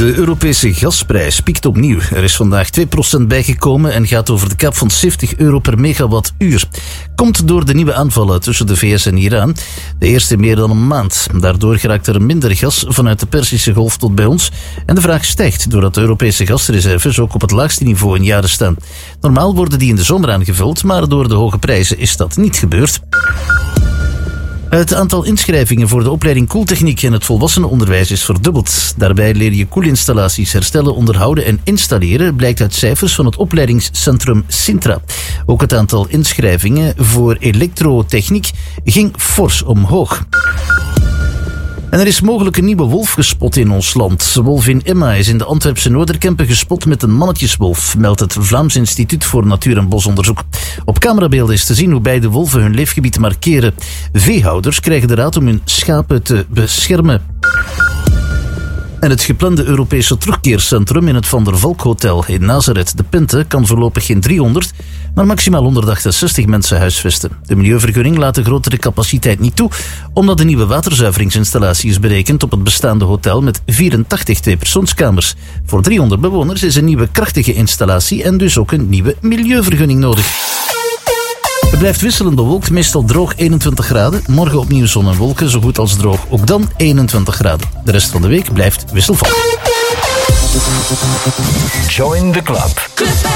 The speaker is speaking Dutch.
De Europese gasprijs piekt opnieuw. Er is vandaag 2% bijgekomen en gaat over de cap van €70 per megawattuur. Komt door de nieuwe aanvallen tussen de VS en Iran. De eerste in meer dan een maand. Daardoor geraakt er minder gas vanuit de Perzische Golf tot bij ons. En de vraag stijgt doordat de Europese gasreserves ook op het laagste niveau in jaren staan. Normaal worden die in de zomer aangevuld, maar door de hoge prijzen is dat niet gebeurd. Het aantal inschrijvingen voor de opleiding koeltechniek in het volwassenenonderwijs is verdubbeld. Daarbij leer je koelinstallaties herstellen, onderhouden en installeren, blijkt uit cijfers van het opleidingscentrum Sintra. Ook het aantal inschrijvingen voor elektrotechniek ging fors omhoog. En er is mogelijk een nieuwe wolf gespot in ons land. Wolvin Emma is in de Antwerpse Noorderkempen gespot met een mannetjeswolf, meldt het Vlaams Instituut voor Natuur- en Bosonderzoek. Op camerabeelden is te zien hoe beide wolven hun leefgebied markeren. Veehouders krijgen de raad om hun schapen te beschermen. En het geplande Europese terugkeercentrum in het Van der Valk Hotel in Nazareth, de Pinte, kan voorlopig geen 300, maar maximaal 168 mensen huisvesten. De milieuvergunning laat de grotere capaciteit niet toe, omdat de nieuwe waterzuiveringsinstallatie is berekend op het bestaande hotel met 84 tweepersoonskamers. Voor 300 bewoners is een nieuwe krachtige installatie en dus ook een nieuwe milieuvergunning nodig. Het blijft wisselend bewolkt, meestal droog 21 graden. Morgen opnieuw zon en wolken, zo goed als droog. Ook dan 21 graden. De rest van de week blijft wisselvallig. Join the club.